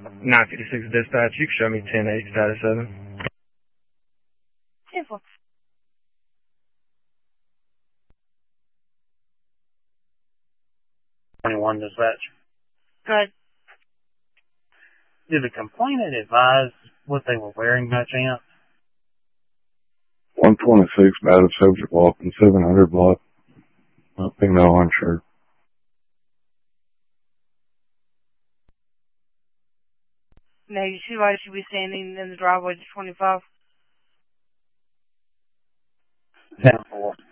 956 dispatch, you can show me 10-8 status 7. 10-4. 21 dispatch. Go ahead. Did the complainant advise what they were wearing by chance? 126 battered subject walking, 700 block, female unshirt. Now, you see why she be standing in the driveway to 25? 10-4.